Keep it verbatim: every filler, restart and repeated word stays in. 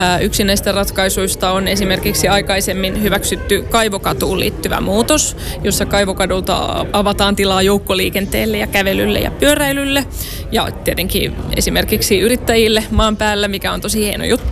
Yksi näistä ratkaisuista on esimerkiksi aikaisemmin hyväksytty Kaivokatuun liittyvä muutos, jossa Kaivokadulta avataan tilaa joukkoliikenteelle ja kävelylle ja pyöräilylle ja tietenkin esimerkiksi yrittäjille maan päällä, mikä on tosi hieno juttu.